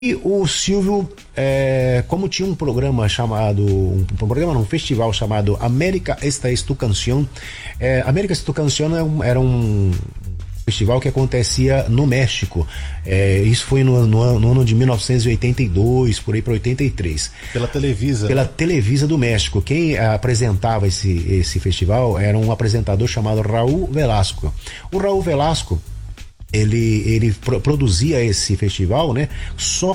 E o Silvio, como tinha um programa chamado, um festival chamado América Esta Es Tu Canción. América Esta Es Tu Canción era um festival que acontecia no México. Isso foi no ano de 1982, por aí para 83. Pela Televisa. Pela Televisa do México. Quem apresentava esse festival era um apresentador chamado Raul Velasco. O Raul Velasco, ele produzia esse festival, né, só